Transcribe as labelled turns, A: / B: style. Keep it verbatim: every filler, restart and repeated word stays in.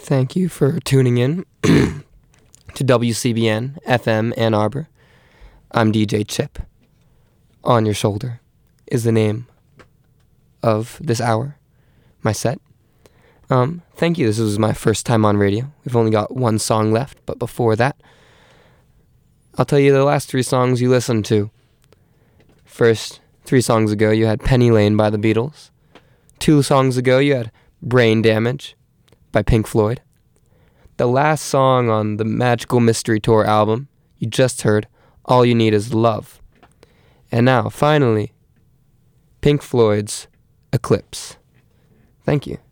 A: Thank you for tuning in to W C B N F M Ann Arbor. I'm D J Chip. On Your Shoulder is the name of this hour, my set. Um, thank you. This was my first time on radio. We've only got one song left, but before that, I'll tell you the last three songs you listened to. First, three songs ago, you had Penny Lane by the Beatles. Two songs ago, you had Brain Damage by Pink Floyd. The last song on the Magical Mystery Tour album, you just heard All You Need Is Love. And now, finally, Pink Floyd's Eclipse. Thank you.